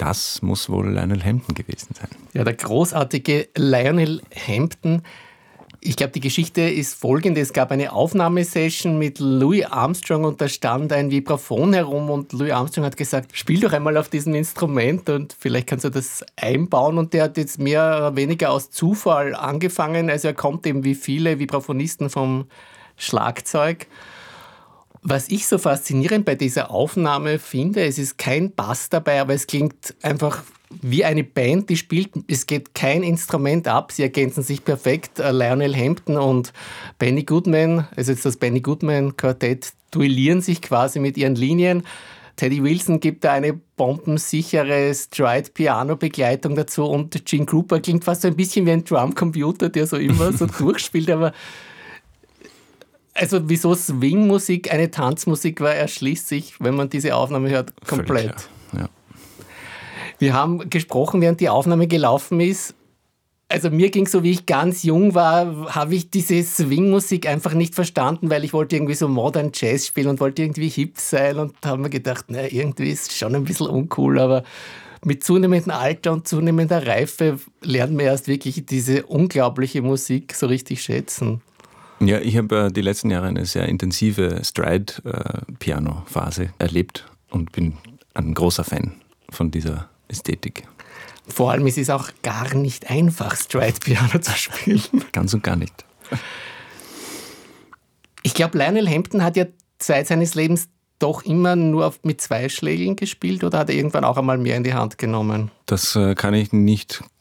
das muss wohl Lionel Hampton gewesen sein. Ja, der großartige Lionel Hampton. Ich glaube, die Geschichte ist folgende. Es gab eine Aufnahmesession mit Louis Armstrong und da stand ein Vibraphon herum und Louis Armstrong hat gesagt, spiel doch einmal auf diesem Instrument und vielleicht kannst du das einbauen. Und der hat jetzt mehr oder weniger aus Zufall angefangen. Also er kommt eben wie viele Vibraphonisten vom Schlagzeug. Was ich so faszinierend bei dieser Aufnahme finde, es ist kein Bass dabei, aber es klingt einfach wie eine Band, die spielt. Es geht kein Instrument ab, sie ergänzen sich perfekt. Lionel Hampton und Benny Goodman, also jetzt das Benny Goodman Quartett, duellieren sich quasi mit ihren Linien. Teddy Wilson gibt da eine bombensichere Stride-Piano-Begleitung dazu und Gene Krupa klingt fast so ein bisschen wie ein Drumcomputer, der so immer so durchspielt, aber also wieso Swing-Musik eine Tanzmusik war, erschließt sich, wenn man diese Aufnahme hört, komplett. Ja. Wir haben gesprochen, während die Aufnahme gelaufen ist. Also mir ging so, wie ich ganz jung war, habe ich diese Swing-Musik einfach nicht verstanden, weil ich wollte irgendwie so Modern Jazz spielen und wollte irgendwie hip sein und da haben wir gedacht, naja, irgendwie ist es schon ein bisschen uncool, aber mit zunehmendem Alter und zunehmender Reife lernen wir erst wirklich diese unglaubliche Musik so richtig schätzen. Ja, ich habe die letzten Jahre eine sehr intensive Stride-Piano-Phase erlebt und bin ein großer Fan von dieser Ästhetik. Vor allem ist es auch gar nicht einfach, Stride-Piano zu spielen. Ganz und gar nicht. Ich glaube, Lionel Hampton hat ja Zeit seines Lebens doch immer nur mit 2 Schlägeln gespielt oder hat er irgendwann auch einmal mehr in die Hand genommen? Das kann ich nicht